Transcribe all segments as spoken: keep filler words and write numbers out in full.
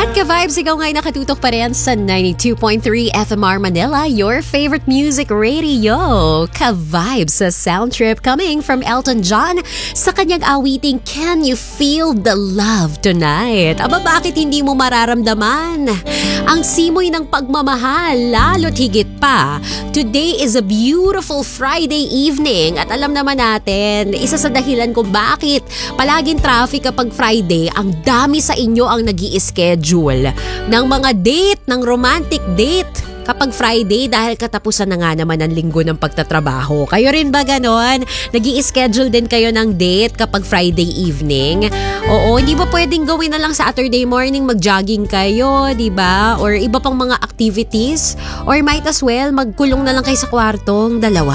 At ka-vibes, ikaw nga'y nakatutok pa rin sa ninety-two point three F M R Manila, your favorite music radio. Ka-vibes sa Sound Trip coming from Elton John sa kanyang awiting Can You Feel the Love Tonight? Aba, bakit hindi mo mararamdaman ang simoy ng pagmamahal, lalo't higit pa? Today is a beautiful Friday evening at alam naman natin, isa sa dahilan kung bakit palaging traffic kapag Friday, ang dami sa inyo ang nag-i-schedule ng mga date, ng romantic date kapag Friday dahil katapusan na nga naman ang linggo ng pagtatrabaho. Kayo rin ba ganon? Nag-i-schedule din kayo ng date kapag Friday evening? Oo, hindi ba pwedeng gawin na lang Saturday morning mag-jogging kayo, di ba? Or iba pang mga activities? Or might as well magkulong na lang kayo sa kwartong dalawa.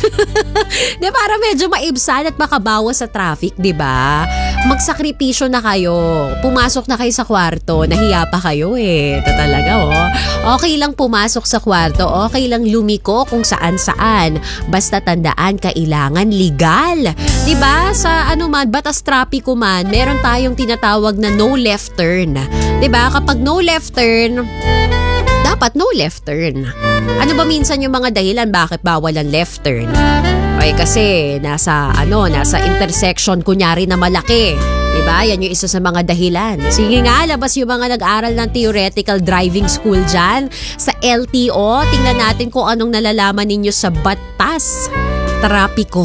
Di para medyo maibsan at makabawas sa traffic, di ba? Magsakripisyo na kayo. Pumasok na kayo sa kwarto. Nahiya pa kayo eh. Ito talaga oh. Okay lang pumasok sa kwarto. Okay lang lumiko kung saan-saan. Basta tandaan, kailangan legal. Diba? Sa ano man, batas trapiko man, meron tayong tinatawag na no left turn. Diba? Kapag no left turn, dapat no left turn. Ano ba minsan yung mga dahilan bakit bawal ang left turn? Okay, kasi nasa ano, nasa intersection kunyari na malaki. Diba? Yan yung isa sa mga dahilan. Sige nga, labas yung mga nag-aral ng theoretical driving school dyan sa L T O. Tingnan natin kung anong nalalaman ninyo sa batas trapiko.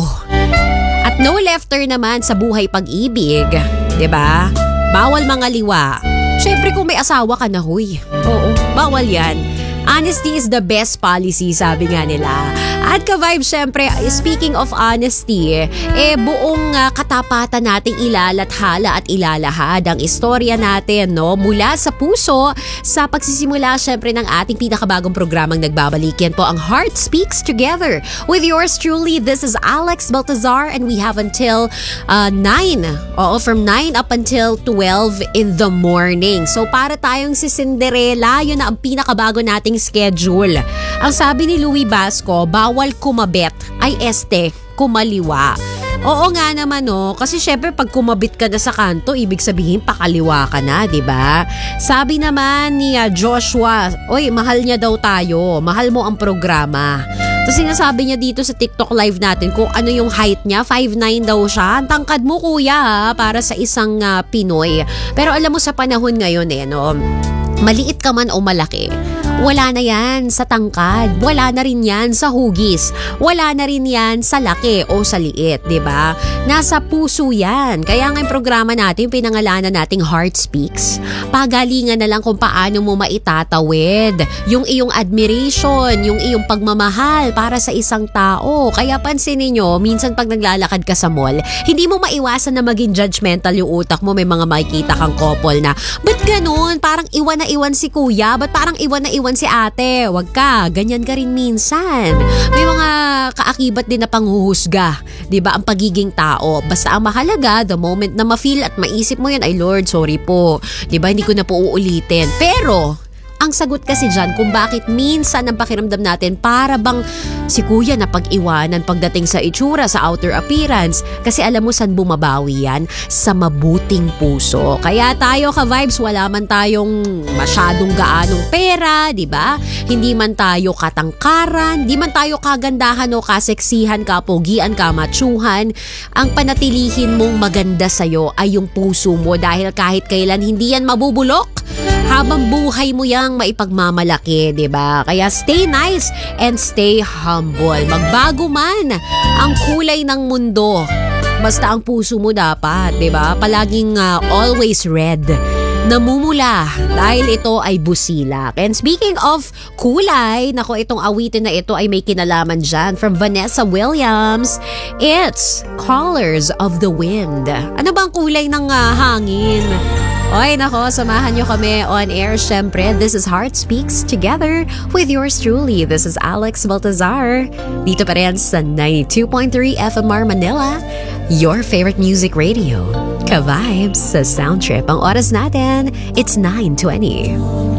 At no left turn naman sa buhay pag-ibig. Diba? Bawal mga liwa. Siyempre kung may asawa ka na, huy. Oo, bawal yan. Honesty is the best policy, sabi nga nila. At ka-vibe, syempre, speaking of honesty, eh buong uh, katapatan nating ilalathala at ilalahad ang istorya natin, no? Mula sa puso, sa pagsisimula syempre ng ating pinakabagong programang nagbabalik. Yan po ang Heart Speaks Together. With yours truly, this is Alex Baltazar and we have until uh, nine. Oo, from nine up until twelve in the morning. So para tayong si Cinderella, yun na ang pinakabago nating schedule. Ang sabi ni Louie Basco, bawal kumabit ay este, kumaliwa. Oo nga naman no, kasi syempre pag kumabit ka na sa kanto, ibig sabihin pakaliwa ka na, di ba? Sabi naman ni uh, Joshua, oy, mahal niya daw tayo, mahal mo ang programa. Tapos sinasabi niya dito sa TikTok live natin kung ano yung height niya, five nine daw siya. Ang tangkad mo kuya ha, para sa isang uh, Pinoy. Pero alam mo sa panahon ngayon eh, no, maliit ka man o malaki, wala na yan sa tangkad. Wala na rin yan sa hugis. Wala na rin yan sa laki o sa liit, di ba? Nasa puso yan. Kaya nga yung programa natin, pinangalanan nating Heart Speaks. Pagalingan na lang kung paano mo maitatawid yung iyong admiration, yung iyong pagmamahal para sa isang tao. Kaya pansinin nyo, minsan pag naglalakad ka sa mall, hindi mo maiwasan na maging judgmental yung utak mo. May mga makikita kang couple na, ba't ganun? Parang iwan na iwan si kuya? Ba't parang iwan na iwan si ate? Wag ka, ganyan ka rin minsan. May mga kaakibat din na panghuhusga, 'di ba? Ang pagiging tao. Basta ang mahalaga, the moment na ma-feel at maisip mo 'yan, ay Lord, sorry po. 'Di ba? Hindi ko na po uulitin. Pero ang sagot kasi dyan kung bakit minsan ang pakiramdam natin para bang si kuya na pag-iwanan pagdating sa itsura, sa outer appearance. Kasi alam mo saan bumabawi yan? Sa mabuting puso. Kaya tayo ka-vibes, wala man tayong masyadong gaanong pera, di ba? Hindi man tayo katangkaran, di man tayo kagandahan o kaseksihan, kapogian, kamatsuhan. Ang panatilihin mong maganda sa'yo ay yung puso mo dahil kahit kailan hindi yan mabubulok. Habang buhay mo yang maipagmamalaki, di ba? Kaya stay nice and stay humble. Magbago man ang kulay ng mundo, basta ang puso mo dapat, di ba? Palaging uh, always red. Namumula dahil ito ay busilak. And speaking of kulay, nako, itong awitin na ito ay may kinalaman dyan from Vanessa Williams. It's Colors of the Wind. Ano bang kulay ng uh, hangin? Oy, nako, samahan nyo kami on air. Syempre, this is Heart Speaks Together with yours truly. This is Alex Baltazar. Dito pa rin sa ninety-two point three F M R Manila, your favorite music radio. Ka-vibes sa Sound Trip. Ang oras natin, it's nine twenty.